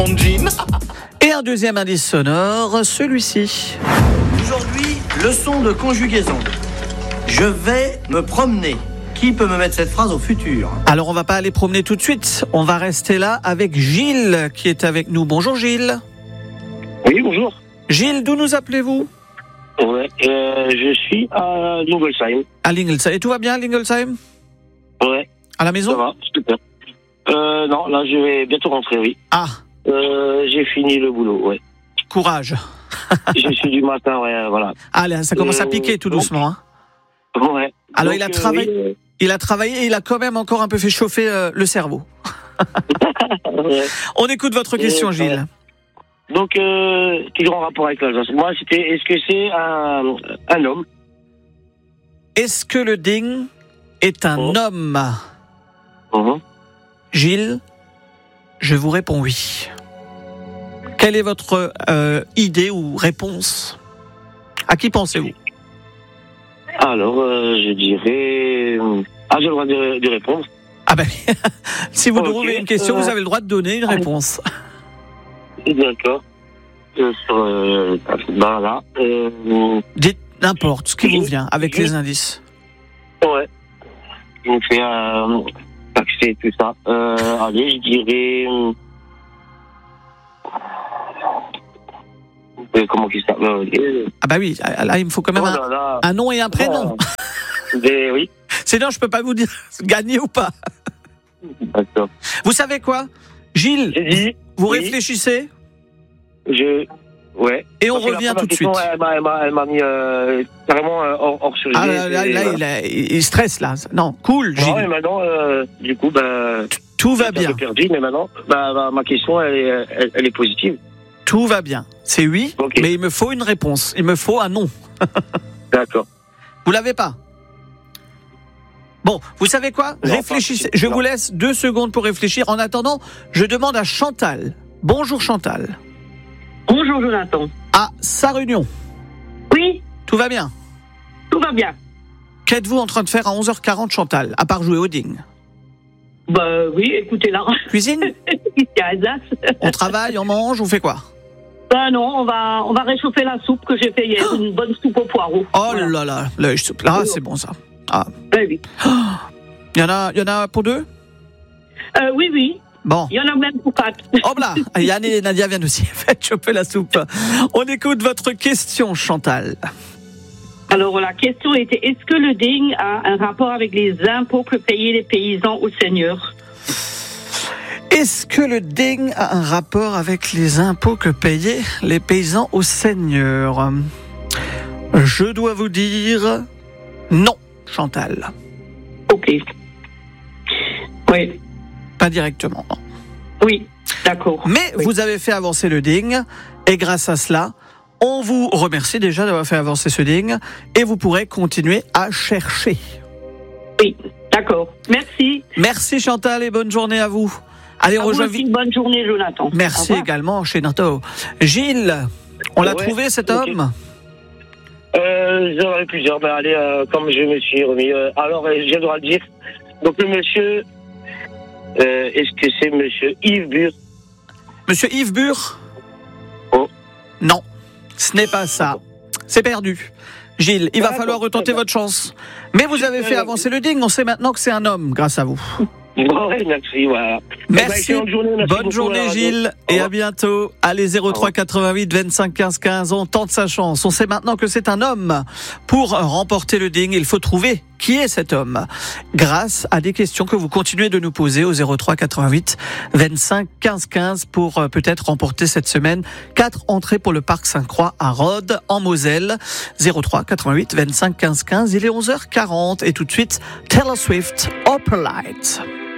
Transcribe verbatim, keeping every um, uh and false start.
Mon jean. Et un deuxième indice sonore, celui-ci. Aujourd'hui, leçon de conjugaison. Je vais me promener. Qui peut me mettre cette phrase au futur ? Alors on va pas aller promener tout de suite, on va rester là avec Gilles qui est avec nous. Bonjour Gilles. Oui, bonjour. Gilles, d'où nous appelez-vous ? Ouais, euh, je suis à Lingolsheim. À Lingolsheim. Et tout va bien à Lingolsheim ? Ouais, À la ça maison ? va, super. Euh, non, là, je vais bientôt rentrer, oui. Ah, Euh, j'ai fini le boulot, ouais. courage. Je suis du matin, ouais, voilà. Allez, ça commence à piquer tout donc- doucement. Hein. Ouais. Alors, Donc, il a euh, travaillé- oui, euh, Il a travaillé et il a quand même encore un peu fait chauffer euh, le cerveau. ouais. On écoute votre question, Euh, Gilles. Donc, euh, toujours en rapport avec l'Alsace. Moi, c'était, est-ce que c'est un, un homme ? Est-ce que le ding est un Oh. homme ? Mhm. Gilles, je vous réponds oui. Quelle est votre euh, idée ou réponse ? À qui pensez-vous ? Alors, euh, je dirais... Ah, j'ai le droit de, de répondre. Ah ben, si vous Ok, trouvez une question, euh, vous avez le droit de donner une réponse. D'accord. Euh, sur... Euh, bah, là. Euh, Dites n'importe ce qui vous vient avec les indices. ouais. Je me fais un taxer, tout ça. Euh, allez, je dirais... Euh, comment qu'il s'appelle euh, Ah bah oui, là il me faut quand même oh un, là là. un nom et un prénom. Oh. Des- oui, Sinon je peux pas vous dire gagner ou pas. d'accord. Vous savez quoi, Gilles, J'ai dit... vous oui. réfléchissez Je... Ouais. et on Parce que la revient première tout de suite. question, Elle m'a, elle m'a, elle m'a mis euh, carrément euh, hors, hors sujet. Ah là, là, Et là, voilà. il, a- il stresse là. Non, cool, Non, et Gilles. maintenant, euh, du coup, ben... Tout va j'ai un bien. peu perdu, mais maintenant, bah, bah, ma question, elle est, elle, elle est positive. Tout va bien. C'est oui, Ok. mais il me faut une réponse. Il me faut un nom. D'accord. Vous l'avez pas ? Bon, vous savez quoi ? Non, Réfléchissez. pas- Je non. vous laisse deux secondes pour réfléchir. En attendant, je demande à Chantal. Bonjour Chantal. Bonjour Jonathan. À Sarre-Union. Oui, Tout va bien ? tout va bien. Qu'êtes-vous en train de faire à onze heures quarante, Chantal, à part jouer au ding ? Bah oui, écoutez là, Cuisine ? ici à Alsace. On travaille, on mange, on fait quoi ? Ben non, on va, on va réchauffer la soupe que j'ai fait hier, une bonne soupe au poireau. Oh Voilà. là là, l'œil souple. Là, c'est bon ça. Ah, Ben oui. il y en a, il y en a pour deux ? Euh, oui, oui, Bon. il y en a même pour quatre. Hop là, Yann et Nadia viennent aussi. Faites choper la soupe. On écoute votre question, Chantal. Alors la question était, est-ce que le ding a un rapport avec les impôts que payaient les paysans aux seigneurs ? Est-ce que le ding a un rapport avec les impôts que payaient les paysans aux seigneurs ? Je dois vous dire non, Chantal. Ok. Oui, Pas directement. non. oui, d'accord. Mais Oui. vous avez fait avancer le ding et grâce à cela, on vous remercie déjà d'avoir fait avancer ce ding et vous pourrez continuer à chercher. Oui, d'accord. Merci. Merci Chantal et bonne journée à vous. Allez, on À vous rejoint aussi, vite. une bonne journée, Jonathan. Au Merci revoir. également chez Nato. Gilles, on l'a Ouais, trouvé cet ok. homme ? Euh, j'en avais plusieurs. Ben, allez, euh, comme je me suis remis. euh, alors, euh, j'ai le droit de dire. Donc, le monsieur, euh, est-ce que c'est monsieur Yves Bur? Monsieur Yves Bur ? Oh. Non, ce n'est pas ça. C'est perdu. Gilles, il va D'accord, falloir retenter très bien. votre chance. Mais vous avez fait avancer le ding, on sait maintenant que c'est un homme grâce à vous. Bon, ouais, merci, voilà. Eh ben, Merci. excellente journée, merci Bonne beaucoup, journée à la radio. Gilles Au et à revoir. bientôt. Allez zéro trois quatre-vingt-huit vingt-cinq quinze quinze, on tente sa chance. On sait maintenant que c'est un homme. Pour remporter le ding, il faut trouver qui est cet homme grâce à des questions que vous continuez de nous poser au zéro trois quatre-vingt-huit vingt-cinq quinze quinze pour euh, peut-être remporter cette semaine quatre entrées pour le parc Sainte-Croix à Rhodes en Moselle. zéro trois quatre-vingt-huit vingt-cinq quinze quinze, il est onze heures quarante et tout de suite Taylor Swift, Opera Light.